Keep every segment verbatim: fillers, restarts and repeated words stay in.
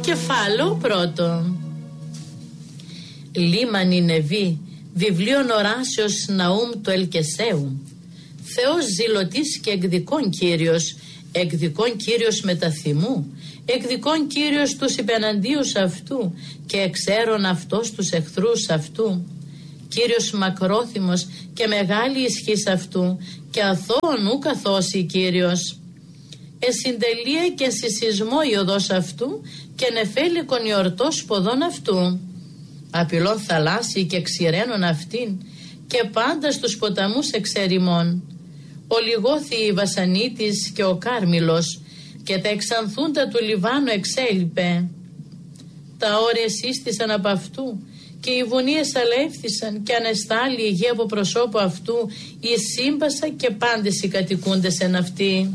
Κεφάλαιο πρώτο. Λίμανη Νεβή, βιβλίων Οράσεως Ναούμ του Ελκεσαίου. Θεός ζηλωτής και εκδικών Κύριος, εκδικών Κύριος μεταθυμού, εκδικών Κύριος τους υπεναντίους αυτού και εξαίρων αυτός τους εχθρούς αυτού. Κύριος μακρόθυμος και μεγάλη ισχύς αυτού και αθώον ου καθώσει Κύριος. Εσυντελεία και συσσισμό η οδός αυτού και νεφέλικον η ορτός ποδών αυτού. Απειλών θαλάσσι και ξηραίνων αυτήν και πάντα στους ποταμούς εξερημών. Ο λιγόθη η βασανίτης και ο Κάρμιλος και τα εξανθούντα του Λιβάνου εξέλιπε. Τα όρια σύστησαν από αυτού και οι βουνίες αλεύθησαν και ανεστάλλει η γη από προσώπου αυτού η σύμπασα και πάντες οι κατοικούντες εν αυτή.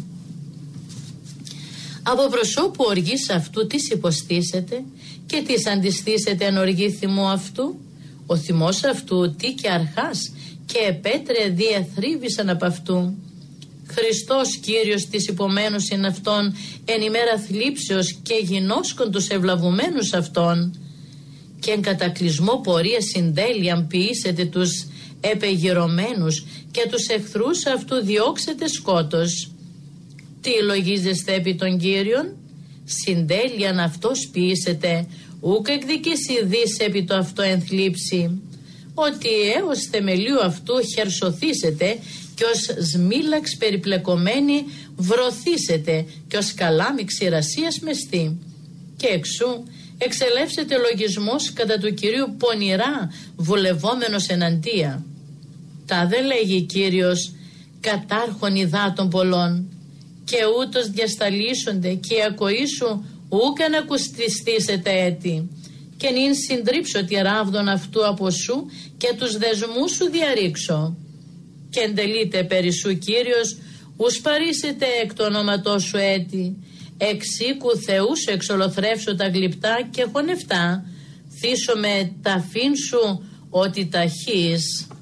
Από προσώπου οργής αυτού τις υποστήσετε και τις αντιστήσετε εν οργή θυμού αυτού. Ο θυμός αυτού τι και αρχάς και επέτρε διεθρίβησαν από αυτού. Χριστός Κύριος της υπομένους είναι αυτόν εν ημέρα θλίψεως και γινώσκον τους ευλαβουμένους αυτών. Και εν κατακλυσμό πορεία συντέλειαν ποιήσετε τους επεγυρωμένους και τους εχθρούς αυτού διώξετε σκότος. Τι λογίζεστε επί των Κύριων? Συντέλειαν αυτός ποιήσετε, ούκ εκδικήσει δις επί το αυτό ενθλίψη. Ότι έως θεμελίου αυτού χερσωθήσετε και ως σμήλαξ περιπλεκομένη βρωθήσετε και ως καλάμι ξηρασίας μεστή. Και εξού εξελεύσετε λογισμός κατά του Κυρίου πονηρά βουλευόμενος εναντία. Τα δε λέγει Κύριος κατάρχον υδάτων πολλών και ούτως διασταλίσσονται και η ακοή σου ούκαν ακουστιστήσετε έτη και νυν συντρίψω τη ράβδον αυτού από σου και τους δεσμούς σου διαρρήξω. Και εντελείται περί σου Κύριος ους παρήσετε εκ το ονόματός σου έτη. Εξήκου Θεού σου εξολοθρεύσω τα γλυπτά και χωνευτά. Θύσω με ταφήν σου ότι ταχύς.